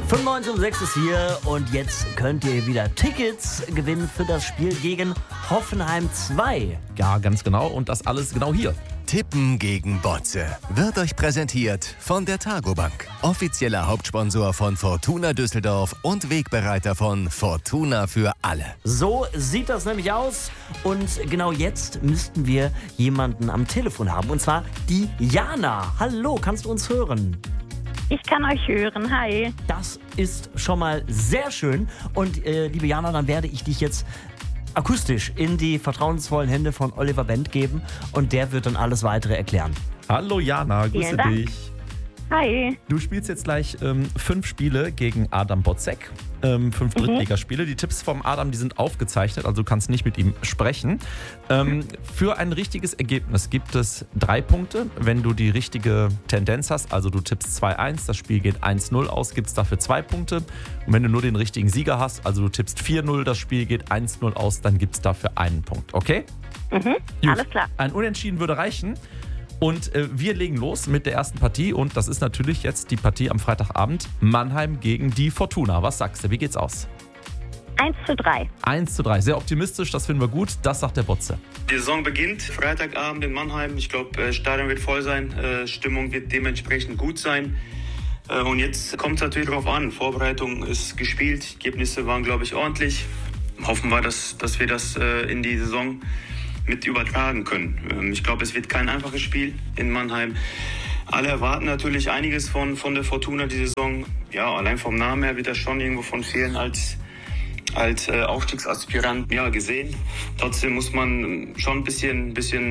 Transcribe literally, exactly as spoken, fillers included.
fünfundneunzig Komma sechs ist hier und jetzt könnt ihr wieder Tickets gewinnen für das Spiel gegen Hoffenheim zwei. Ja, ganz genau. Und das alles genau hier. Tippen gegen Botze wird euch präsentiert von der Targobank, offizieller Hauptsponsor von Fortuna Düsseldorf und Wegbereiter von Fortuna für alle. So sieht das nämlich aus und genau jetzt müssten wir jemanden am Telefon haben und zwar die Jana. Hallo, kannst du uns hören? Ich kann euch hören, hi. Das ist schon mal sehr schön und äh, liebe Jana, dann werde ich dich jetzt akustisch in die vertrauensvollen Hände von Oliver Bent geben und der wird dann alles weitere erklären. Hallo Jana, grüße Vielen Dank. dich. Hi. Du spielst jetzt gleich ähm, fünf Spiele gegen Adam Botzek. Ähm, fünf Mhm. Drittligaspiele. Die Tipps vom Adam, die sind aufgezeichnet, also du kannst nicht mit ihm sprechen. Ähm, für ein richtiges Ergebnis gibt es drei Punkte. Wenn du die richtige Tendenz hast, also du tippst zwei eins, das Spiel geht eins null aus, gibt es dafür zwei Punkte. Und wenn du nur den richtigen Sieger hast, also du tippst vier null, das Spiel geht eins null aus, dann gibt es dafür einen Punkt, okay? Mhm. Gut. Alles klar. Ein Unentschieden würde reichen. Und äh, wir legen los mit der ersten Partie und das ist natürlich jetzt die Partie am Freitagabend. Mannheim gegen die Fortuna. Was sagst du? Wie geht's aus? eins zu drei. eins zu drei. Sehr optimistisch, das finden wir gut. Das sagt der Botze. Die Saison beginnt Freitagabend in Mannheim. Ich glaube, Stadion wird voll sein, äh, Stimmung wird dementsprechend gut sein. Äh, und jetzt kommt es natürlich darauf an. Vorbereitung ist gespielt, Ergebnisse waren, glaube ich, ordentlich. Hoffen wir, dass, dass wir das äh, in die Saison mit übertragen können. Ähm, ich glaube, es wird kein einfaches Spiel in Mannheim. Alle erwarten natürlich einiges von, von der Fortuna die Saison. Ja, allein vom Namen her wird das schon irgendwo von vielen als, als äh, Aufstiegsaspirant ja, gesehen. Trotzdem muss man schon ein bisschen, bisschen